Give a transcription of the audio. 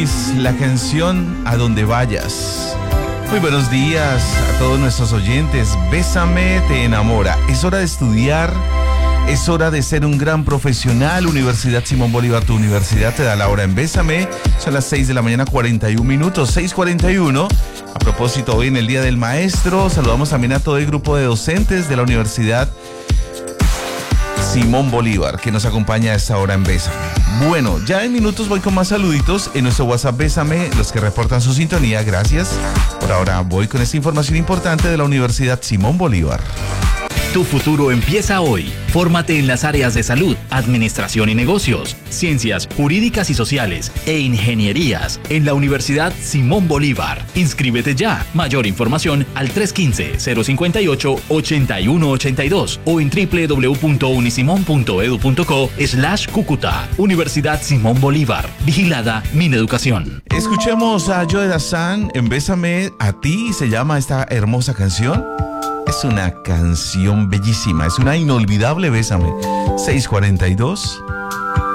La canción A Donde Vayas. Muy buenos días a todos nuestros oyentes. Bésame te enamora. Es hora de estudiar, es hora de ser un gran profesional. Universidad Simón Bolívar, tu universidad, te da la hora en Bésame. Son las 6 de la mañana, 41 minutos, 6:41. A propósito, hoy en el Día del Maestro, saludamos también a todo el grupo de docentes de la Universidad Simón Bolívar, que nos acompaña a esta hora en Bésame. Bueno, ya en minutos voy con más saluditos en nuestro WhatsApp Bésame, los que reportan su sintonía, gracias. Por ahora voy con esta información importante de la Universidad Simón Bolívar. Tu futuro empieza hoy. Fórmate en las áreas de salud, administración y negocios, ciencias jurídicas y sociales e ingenierías en la Universidad Simón Bolívar. Inscríbete ya. Mayor información al 315-058-8182 o en www.unisimon.edu.co/Cúcuta. Universidad Simón Bolívar. Vigilada Mineducación. Escuchemos a Joe Dassin en Bésame a ti, se llama esta hermosa canción. Es una canción bellísima, es una inolvidable Bésame. 6:42.